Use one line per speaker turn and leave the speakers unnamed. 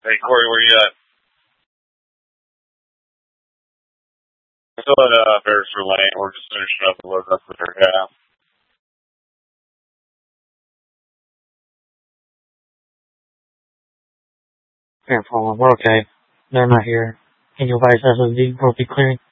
Hey, Corey, where you at? Still at Beresford Lane. We're just finishing up the load up with our gas.
We're okay. They're not here. And your vice SSD will be clearing.